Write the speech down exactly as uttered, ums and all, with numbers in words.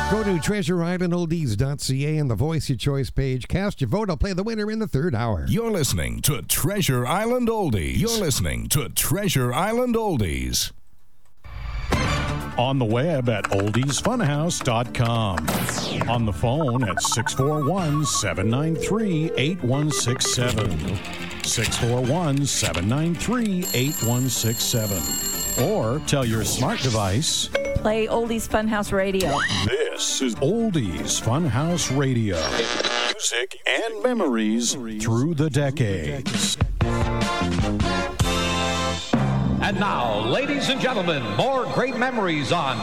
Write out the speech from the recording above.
Go to treasure island oldies dot c a and the Voice Your Choice page. Cast your vote. I'll play the winner in the third hour. You're listening to Treasure Island Oldies. You're listening to Treasure Island Oldies. On the web at oldies funhouse dot com. On the phone at six four one, seven nine three, eight one six seven. six four one, seven nine three, eight one six seven. Or tell your smart device, play Oldies Funhouse Radio. This is Oldies Funhouse Radio. Music and memories through the decades. And now, ladies and gentlemen, more great memories on